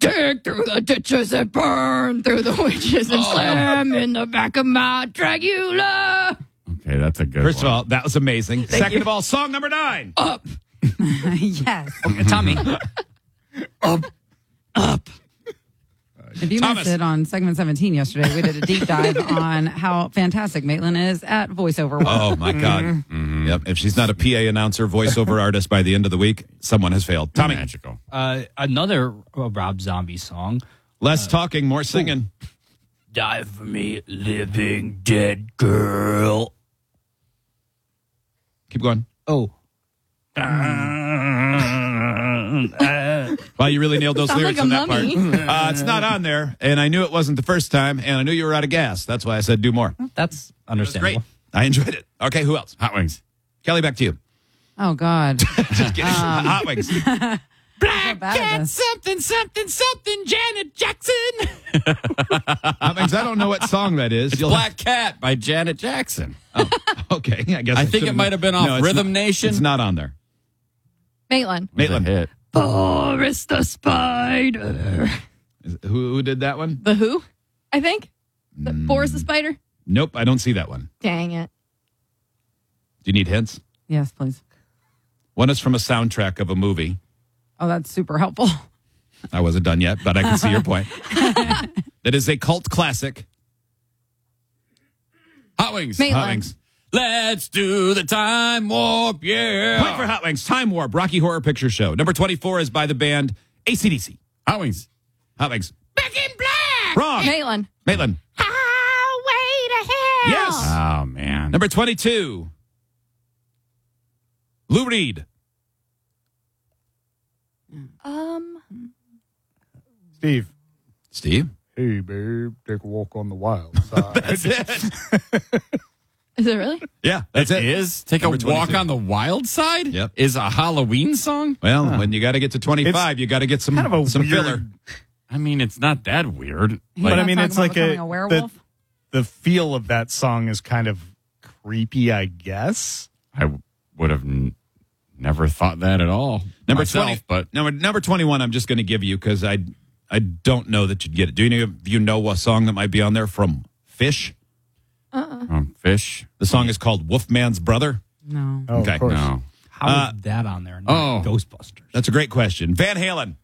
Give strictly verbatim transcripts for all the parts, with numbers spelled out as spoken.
Dig through the ditches and burn through the witches and Oh. slam in the back of my Dragula. Okay, that's a good First one. of all, that was amazing. Second you. of all, song number nine. Up, Yes. Tommy. up. If you Thomas. missed it on segment seventeen yesterday, we did a deep dive on how fantastic Maitland is at voiceover work. Oh, my God. Mm-hmm. Yep. If she's not a P A announcer, voiceover artist by the end of the week, someone has failed. Tommy, Magical. Uh, another uh, Rob Zombie song. less talking, more singing. Die for me, living dead girl. Keep going. Oh. Wow, you really nailed those Sound lyrics like on a that part. mummy. Uh, it's not on there, and I knew it wasn't the first time, and I knew you were out of gas. That's why I said do more. That's Great. understandable. I enjoyed it. Okay, who else? Hot Wings. Kelly, back to you. Oh, God. Just kidding. Hot Wings. Black cat something, something, something, Janet Jackson. Hot Wings, I don't know what song that is. It's You'll- Black Cat by Janet Jackson. Okay, I guess I think it should've- might have been off No, it's Rhythm not- Nation. It's not on there. Maitland. It was a Maitland. hit. Boris the Spider. Is- Who, who did that one? The Who, I think. The, Boris the Spider. Nope, I don't see that one. Dang it. Do you need hints? Yes, please. One is from a soundtrack of a movie. Oh, that's super helpful. I wasn't done yet, but I can see your point. That is a cult classic. Hot Wings. Maitland. Hot Wings. Let's do the time warp, yeah. Point for Hot Wings. Time Warp, Rocky Horror Picture Show. Number twenty-four is by the band A C D C. Hot Wings. Hot Wings. Back in black. Wrong. Maitland. Maitland. Highway to hell. Yes. Oh, man. Number twenty-two. Lou Reed. Um. Steve. Steve. Hey, babe, take a walk on the wild side. That's it. Is it really? Yeah, that's it. Is Take Number a Walk twenty-two. on the Wild Side? Yep. Is a Halloween song? Well, when you got to get to twenty-five, you got to get some, kind of a some weird- filler. I mean, it's not that weird. He's But I not mean, talking it's about like a, becoming a werewolf. The, the feel of that song is kind of creepy, I guess. I w- would have n- never thought that at all. Number myself, twenty, but number number twenty-one. I'm just going to give you because I I don't know that you'd get it. Do you know you know a song that might be on there from Fish? um, fish. The song is called Wolfman's Brother. No. Oh, Okay. of course. No. How Uh, is that on there? Not oh. Ghostbusters. That's a great question. Van Halen.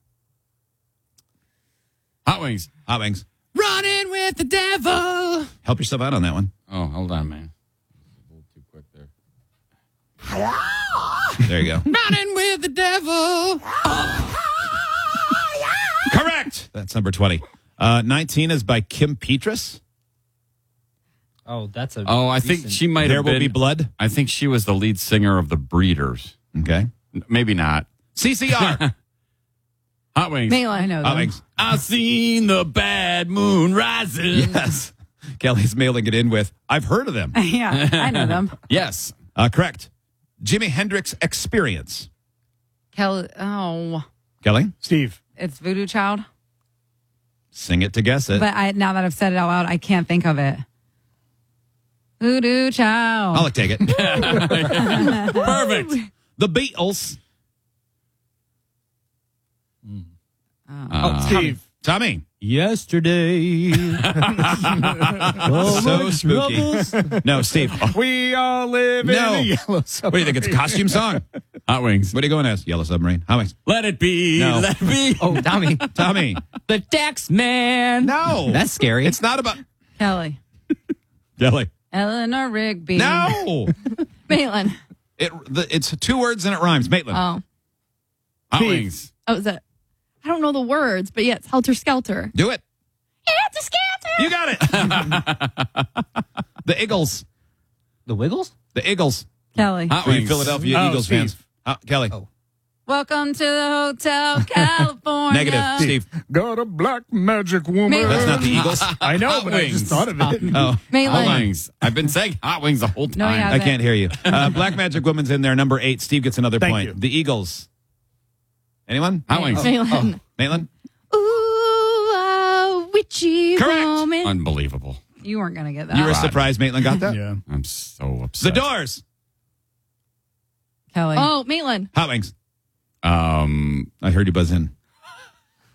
Hot Wings. Hot Wings. Running with the devil. Help yourself out on that one. Oh, hold on, man. A little too quick there. There you go. Running with the devil. Correct. That's number twenty. Uh, nineteen is by Kim Petras. Oh, that's a. Oh, I think decent- she might There have Will been. Be Blood. I think she was the lead singer of the Breeders. Okay. N- Maybe not. C C R. Hot Wings. Maitland. I know Hot them. Wings. I seen the bad moon rising. Yes. Kelly's mailing it in with, I've heard of them. Yeah, I know them. Yes. Uh, correct. Jimi Hendrix Experience. Kelly. Oh, Kelly, Steve. it's Voodoo Child. sing it to guess it. But I now that I've said it out loud, I can't think of it. Voodoo Child. I'll take it. Perfect. The Beatles. Uh, Steve. Tommy. Yesterday. So spooky. No, Steve. Oh, We all live No. in a yellow what do you think? It's a costume song? Hot Wings. What are you going as? Yellow Submarine. Hot Wings. Let it be. No. Let it be. Oh, Tommy. Tommy. The Tax Man. No. That's scary. It's not about Kelly. Kelly. Eleanor Rigby. No. Maitland. It, the, it's two words and it rhymes. Maitland. Oh. Hot Steve. Wings. Oh, is it? I don't know the words, but yeah, it's Helter Skelter. Do it. Helter Skelter. You got it. The Eagles. The Wiggles? The Eagles. Kelly. Hot For you Wings. Philadelphia Oh, Eagles Steve. fans. Uh, Kelly. Oh. Welcome to the Hotel California. Negative. Steve. Got a black magic woman. Maitland. That's not the Eagles. I know, Hot but I just Wings. thought of it. Oh, Hot Maitland. Wings. I've been saying Hot Wings the whole time. No, you I haven't. can't hear you. Uh, Black Magic Woman's in there. Number eight. Steve gets another Thank point. you. The Eagles. Anyone? Hot Wings. Maitland. Maitland? Ooh, a witchy Correct. woman. Unbelievable. You weren't going to get that. You were Rod. surprised Maitland got that? Yeah. I'm so The upset. Doors. Kelly. Oh, Maitland. Hot Wings. Um, I heard you buzz in.